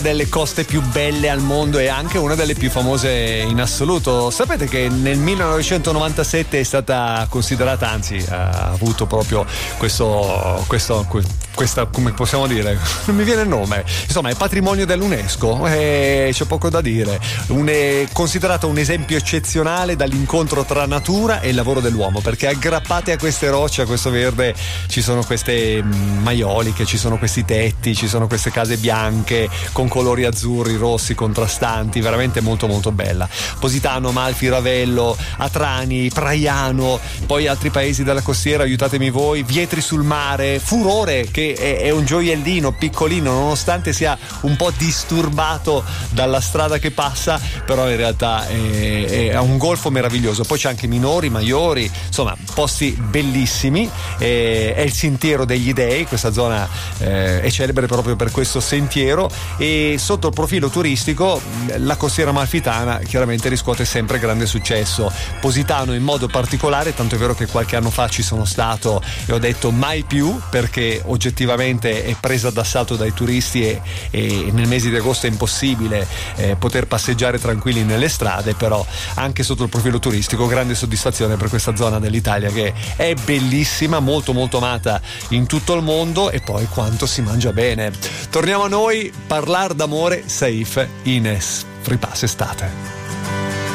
delle coste più belle al mondo e anche una delle più famose in assoluto. Sapete che nel 1997 è stata considerata, anzi ha avuto proprio questa, come possiamo dire, non mi viene il nome, insomma è patrimonio dell'UNESCO, c'è poco da dire, è considerata un esempio eccezionale dall'incontro tra natura e il lavoro dell'uomo, perché aggrappate a queste rocce, a questo verde, ci sono queste maioliche, ci sono questi tetti, ci sono queste case bianche con colori azzurri, rossi, contrastanti, veramente molto molto bella. Positano, Amalfi, Ravello, Atrani, Praiano, poi altri paesi della costiera, aiutatemi voi, Vietri sul Mare, Furore, che è un gioiellino piccolino, nonostante sia un po' disturbato dalla strada che passa, però in realtà è un golfo meraviglioso. Poi c'è anche Minori, Maiori, insomma posti bellissimi. È il Sentiero degli Dei, questa zona è celebre proprio per questo sentiero, e sotto il profilo turistico la costiera amalfitana chiaramente riscuote sempre grande successo. Positano in modo particolare, tanto è vero che qualche anno fa ci sono stato e ho detto mai più, perché oggettivamente è presa d'assalto dai turisti e nel mese di agosto è impossibile poter passeggiare tranquilli nelle strade, però anche sotto il profilo turistico grande soddisfazione per questa zona dell'Italia che è bellissima, molto molto amata in tutto il mondo, e poi quanto si mangia bene. Torniamo a noi, Parlar d'amore, Saif Ines, Free Pass estate.